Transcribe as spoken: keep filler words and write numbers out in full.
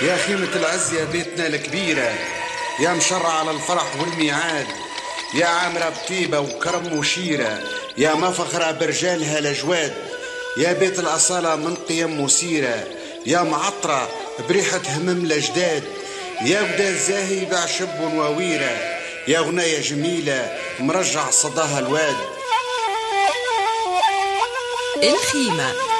يا خيمة العز يا بيتنا الكبيرة، يا مشرع على الفرح والميعاد، يا عامرة بطيبة وكرم وشيرة، يا مفخرة برجالها الأجواد، يا بيت الأصالة من قيم مثيرة، يا معطرة بريحة همم الأجداد، يا ودا الزاهي بعشب وويرة، يا غناية جميلة مرجع صداها الواد. الخيمة